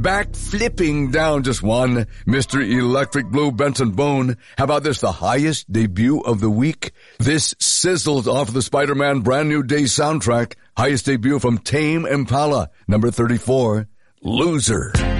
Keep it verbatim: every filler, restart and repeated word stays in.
back flipping down just one. Mister Electric Blue Benson Boone. How about this, the highest debut of the week? This sizzled off the Spider-Man Brand New Day soundtrack. Highest debut from Tame Impala. Number thirty-four, Loser.